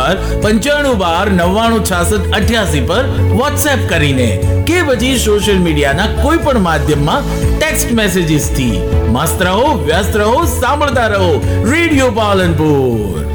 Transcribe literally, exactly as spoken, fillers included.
બાર પંચાણું બાર નવ્વાણું છાસઠ અઠ્યાસી પર વોટ્સએપ કરીને કે પછી સોશિયલ મીડિયાના કોઈ પણ માધ્યમમાં ટેક્સ્ટ મેસેજીસ થી. મસ્ત રહો, વ્યસ્ત રહો, સાંભળતા રહો રેડિયો પાલનપુર.